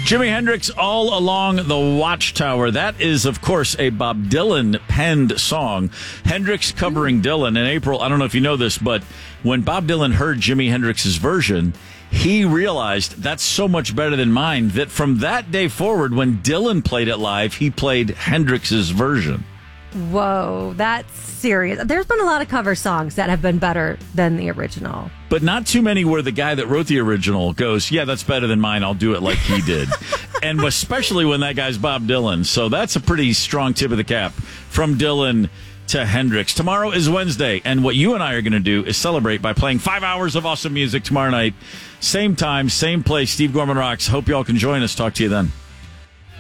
Jimi Hendrix, All Along the Watchtower. That is, of course, a Bob Dylan penned song. Hendrix covering Dylan. In April, I don't know if you know this, but when Bob Dylan heard Jimi Hendrix's version, he realized that's so much better than mine that from that day forward, when Dylan played it live, he played Hendrix's version. Whoa, that's serious. There's been a lot of cover songs that have been better than the original. But not too many where the guy that wrote the original goes, yeah, that's better than mine. I'll do it like he did. And especially when that guy's Bob Dylan. So that's a pretty strong tip of the cap from Dylan to Hendrix. Tomorrow is Wednesday, and what you and I are going to do is celebrate by playing 5 hours of awesome music tomorrow night. Same time, same place, Steve Gorman Rocks. Hope you all can join us. Talk to you then.